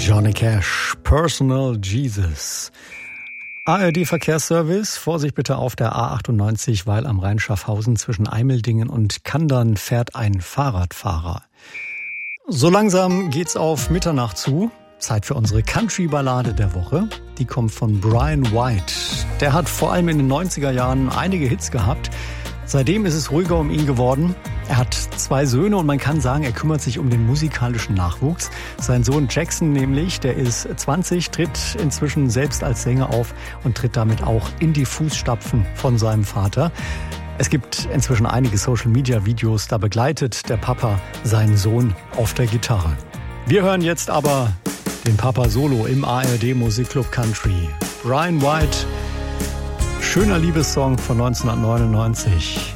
Johnny Cash, Personal Jesus. ARD Verkehrsservice, Vorsicht bitte auf der A98, weil am Rhein Schaffhausen zwischen Eimeldingen und Kandern fährt ein Fahrradfahrer. So langsam geht's auf Mitternacht zu. Zeit für unsere Country-Ballade der Woche. Die kommt von Brian White. Der hat vor allem in den 90er Jahren einige Hits gehabt. Seitdem ist es ruhiger um ihn geworden. Er hat 2 Söhne und man kann sagen, er kümmert sich um den musikalischen Nachwuchs. Sein Sohn Jackson nämlich, der ist 20, tritt inzwischen selbst als Sänger auf und tritt damit auch in die Fußstapfen von seinem Vater. Es gibt inzwischen einige Social-Media-Videos, da begleitet der Papa seinen Sohn auf der Gitarre. Wir hören jetzt aber den Papa Solo im ARD Musikclub Country. Brian White, schöner Liebessong von 1999.